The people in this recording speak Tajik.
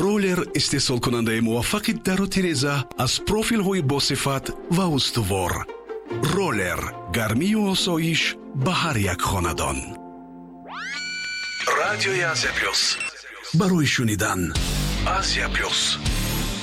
ролер истеҳсолкунандаи муваффақи дару тиреза аз профилҳои босифат ва устувор. ролер гармию осоиш ба ҳар як хонадон. радиои Азия плюс, барои шунидан Азия плюс.